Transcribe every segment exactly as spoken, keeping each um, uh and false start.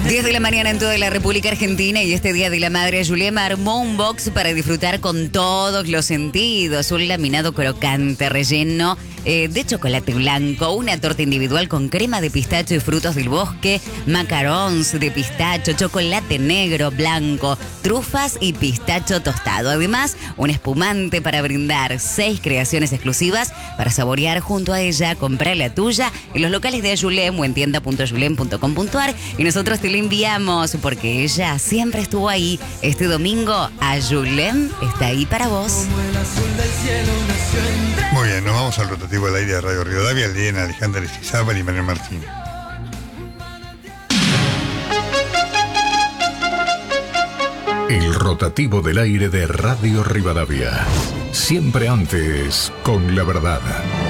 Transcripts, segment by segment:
diez de la mañana en toda la República Argentina y este Día de la Madre, Yulema armó un box para disfrutar con todos los sentidos. Un laminado crocante relleno eh, de chocolate blanco, una torta individual con crema de pistacho y frutos del bosque, macarons de pistacho, chocolate negro, blanco, trufas y pistacho tostado. Además, un espumante para brindar, seis creaciones exclusivas para saborear junto a ella. Comprá la tuya en los locales de Ayulem o en tienda punto ayulem punto com punto ar y nosotros te lo enviamos porque ella siempre estuvo ahí. Este domingo, Ayulem está ahí para vos. Muy bien, nos vamos al rotativo del aire de Radio Rivadavia, el día en Alejandra Aristizábal y Manuel Martín. El rotativo del aire de Radio Rivadavia. Siempre antes, con la verdad.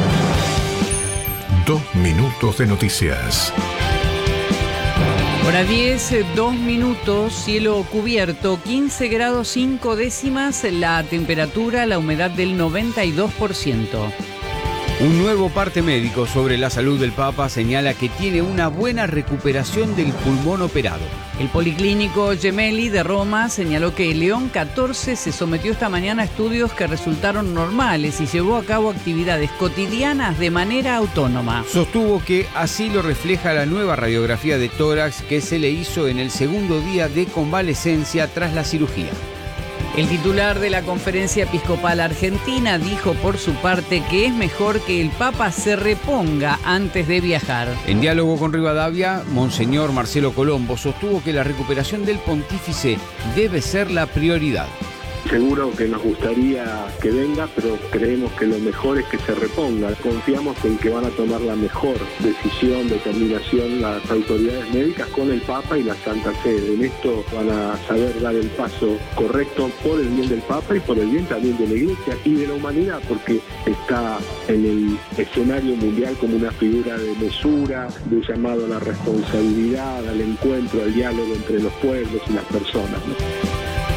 Dos minutos de noticias. Hora diez, dos minutos, cielo cubierto, quince grados cinco décimas, la temperatura, la humedad del noventa y dos por ciento. Un nuevo parte médico sobre la salud del Papa señala que tiene una buena recuperación del pulmón operado. El Policlínico Gemelli de Roma señaló que León catorce se sometió esta mañana a estudios que resultaron normales y llevó a cabo actividades cotidianas de manera autónoma. Sostuvo que así lo refleja la nueva radiografía de tórax que se le hizo en el segundo día de convalecencia tras la cirugía. El titular de la Conferencia Episcopal Argentina dijo por su parte que es mejor que el Papa se reponga antes de viajar. En diálogo con Rivadavia, Monseñor Marcelo Colombo sostuvo que la recuperación del pontífice debe ser la prioridad. Seguro que nos gustaría que venga, pero creemos que lo mejor es que se reponga. Confiamos en que van a tomar la mejor decisión, determinación las autoridades médicas con el Papa y la Santa Sede. En esto van a saber dar el paso correcto por el bien del Papa y por el bien también de la Iglesia y de la humanidad, porque está en el escenario mundial como una figura de mesura, de llamado a la responsabilidad, al encuentro, al diálogo entre los pueblos y las personas, ¿no?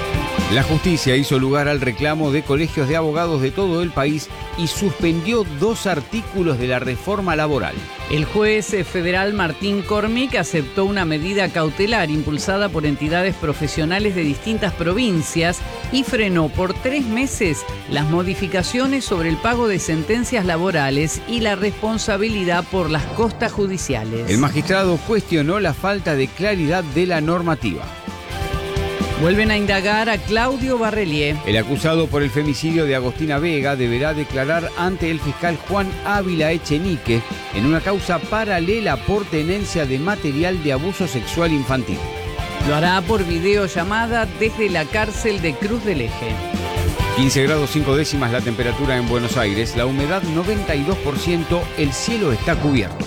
La justicia hizo lugar al reclamo de colegios de abogados de todo el país y suspendió dos artículos de la reforma laboral. El juez federal Martín Cormick aceptó una medida cautelar impulsada por entidades profesionales de distintas provincias y frenó por tres meses las modificaciones sobre el pago de sentencias laborales y la responsabilidad por las costas judiciales. El magistrado cuestionó la falta de claridad de la normativa. Vuelven a indagar a Claudio Barrelier. El acusado por el femicidio de Agostina Vega deberá declarar ante el fiscal Juan Ávila Echenique en una causa paralela por tenencia de material de abuso sexual infantil. Lo hará por videollamada desde la cárcel de Cruz del Eje. quince grados cinco décimas la temperatura en Buenos Aires, la humedad noventa y dos por ciento, el cielo está cubierto.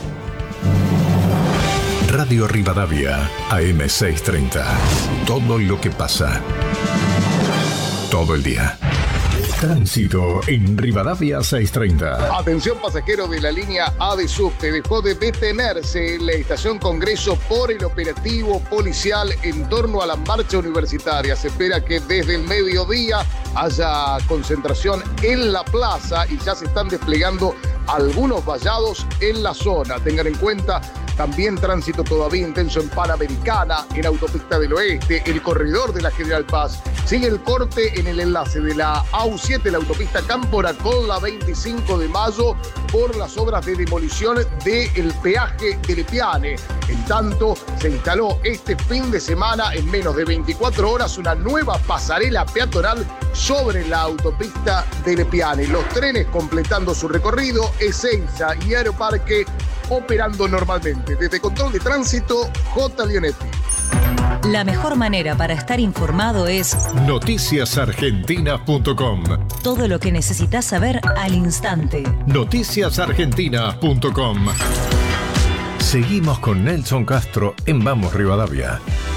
Radio Rivadavia, A M seiscientos treinta. Todo lo que pasa. Todo el día. Tránsito en Rivadavia seiscientos treinta. Atención pasajero de la línea A de subte, dejó de detenerse en la estación Congreso por el operativo policial en torno a la marcha universitaria. Se espera que desde el mediodía haya concentración en la plaza y ya se están desplegando algunos vallados en la zona. Tengan en cuenta también tránsito todavía intenso en Panamericana, en Autopista del Oeste, el corredor de la General Paz. Sigue el corte en el enlace de la A U siete, la autopista Cámpora, con la veinticinco de mayo por las obras de demolición del peaje de Lepiane. En tanto, se instaló este fin de semana, en menos de veinticuatro horas, una nueva pasarela peatonal sobre la autopista de Lepiane. Los trenes completando su recorrido, Ezeiza y Aeroparque operando normalmente. Desde Control de Tránsito, J. Leonetti. La mejor manera para estar informado es noticias argentinas punto com. Todo lo que necesitas saber al instante. noticias argentinas punto com. Seguimos con Nelson Castro en Vamos Rivadavia.